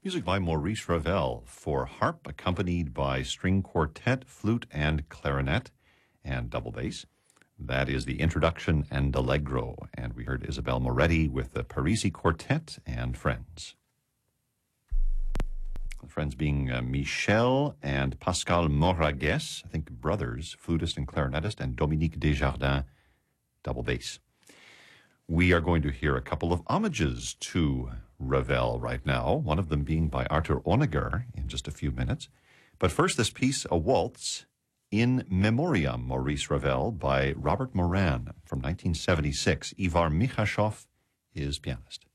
Music by Maurice Ravel for harp, accompanied by string quartet, flute, and clarinet, and double bass. That is the introduction and allegro. And we heard Isabelle Moretti with the Parisi Quartet and Friends. The friends being Michel and Pascal Moragues, I think brothers, flutist and clarinetist, and Dominique Desjardins, double bass. We are going to hear a couple of homages to Ravel right now, one of them being by Arthur Honegger in just a few minutes. But first, this piece, a waltz, In Memoriam, Maurice Ravel, by Robert Moran from 1976. Ivar Mikhashov is pianist.